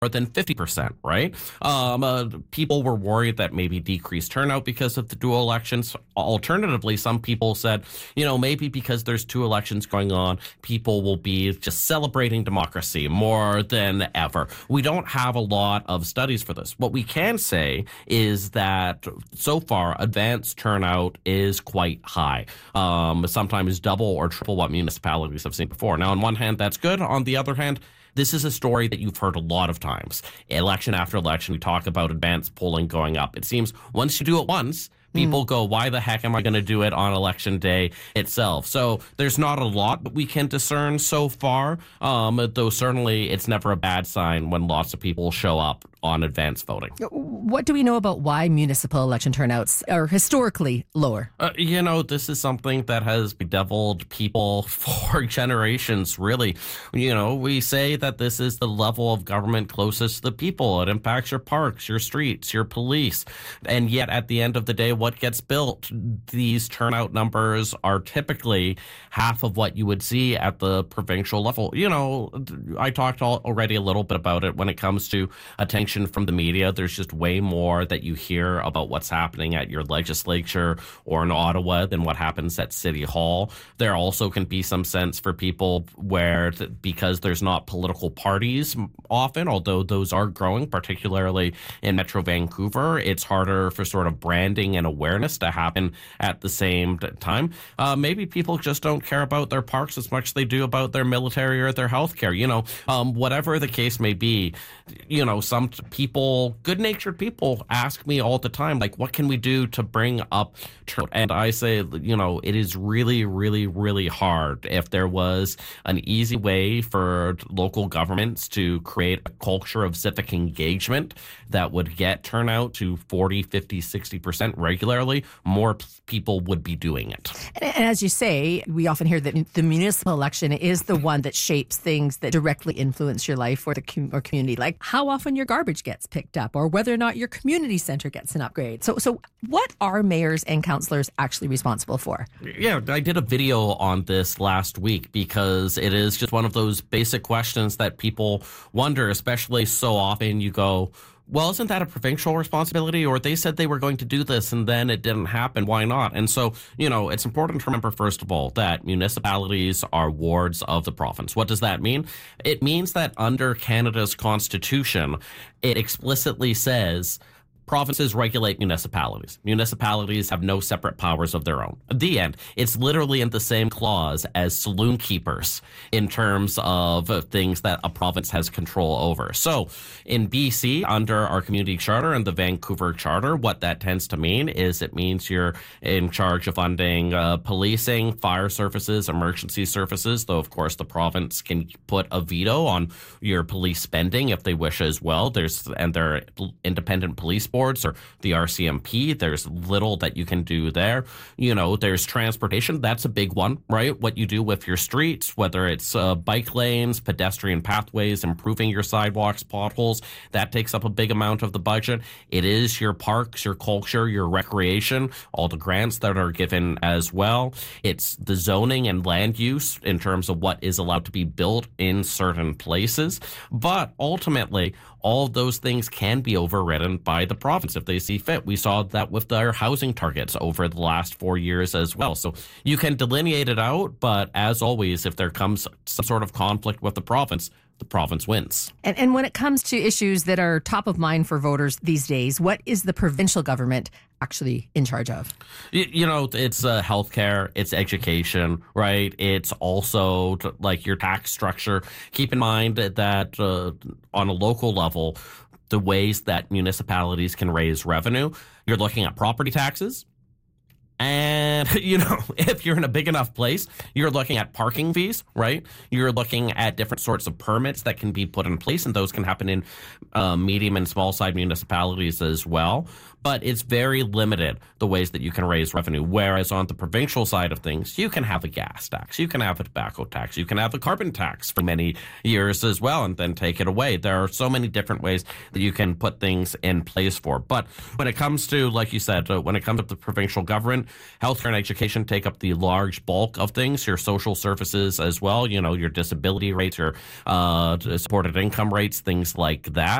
than 50%, right? People were worried that maybe decreased turnout because of the dual elections. Alternatively, some people said, maybe because there's two elections going on, people will be just celebrating democracy more than ever. We don't have a lot of studies for this. What we can say is that so far, advanced turnout is quite high, sometimes double or triple what municipalities have seen before. Now, on one hand, that's good. On the other hand, this is a story that you've heard a lot of times. Election after election, we talk about advanced polling going up. It seems once you do it once, people go, why the heck am I going to do it on election day itself? So there's not a lot that we can discern so far, though certainly it's never a bad sign when lots of people show up on advanced voting. What do we know about why municipal election turnouts are historically lower? This is something that has bedeviled people for generations, really. We say that this is the level of government closest to the people. It impacts your parks, your streets, your police. And yet, at the end of the day, what gets built, these turnout numbers are typically half of what you would see at the provincial level. I talked already a little bit about it when it comes to attention from the media. There's just way more that you hear about what's happening at your legislature or in Ottawa than what happens at City Hall. There also can be some sense for people where, because there's not political parties often, although those are growing, particularly in Metro Vancouver, it's harder for sort of branding and awareness to happen at the same time. Maybe people just don't care about their parks as much as they do about their military or their healthcare. Whatever the case may be, some people, good-natured people, ask me all the time, like, what can we do to bring up turnout? And I say, it is really, really, really hard. If there was an easy way for local governments to create a culture of civic engagement that would get turnout to 40, 50, 60% regularly, more people would be doing it. And as you say, we often hear that the municipal election is the one that shapes things that directly influence your life or the community, like how often your garbage gets picked up or whether or not your community center gets an upgrade. So what are mayors and councillors actually responsible for? Yeah, I did a video on this last week because it is just one of those basic questions that people wonder, especially so often you go, well, isn't that a provincial responsibility? Or they said they were going to do this and then it didn't happen. Why not? And so, it's important to remember, first of all, that municipalities are wards of the province. What does that mean? It means that under Canada's Constitution, it explicitly says provinces regulate municipalities. Municipalities have no separate powers of their own. At the end, it's literally in the same clause as saloon keepers in terms of things that a province has control over. So in BC, under our community charter and the Vancouver Charter, what that tends to mean is it means you're in charge of funding policing, fire services, emergency services, though, of course, the province can put a veto on your police spending if they wish as well. There are independent police boards or the RCMP. There's little that you can do there. There's transportation. That's a big one, right? What you do with your streets, whether it's bike lanes, pedestrian pathways, improving your sidewalks, potholes, that takes up a big amount of the budget. It is your parks, your culture, your recreation, all the grants that are given as well. It's the zoning and land use in terms of what is allowed to be built in certain places. But ultimately, all of those things can be overridden by the province if they see fit. We saw that with their housing targets over the last 4 years as well. So you can delineate it out, but as always, if there comes some sort of conflict with the province wins. And when it comes to issues that are top of mind for voters these days, what is the provincial government actually in charge of? It's healthcare, it's education, right? It's also like your tax structure. Keep in mind that on a local level, the ways that municipalities can raise revenue, you're looking at property taxes. And, if you're in a big enough place, you're looking at parking fees, right? You're looking at different sorts of permits that can be put in place, and those can happen in medium and small side municipalities as well. But it's very limited, the ways that you can raise revenue. Whereas on the provincial side of things, you can have a gas tax, you can have a tobacco tax, you can have a carbon tax for many years as well, and then take it away. There are so many different ways that you can put things in place for. But when it comes to, like you said, when it comes to the provincial government, healthcare and education take up the large bulk of things, your social services as well, your disability rates, your supported income rates, things like that.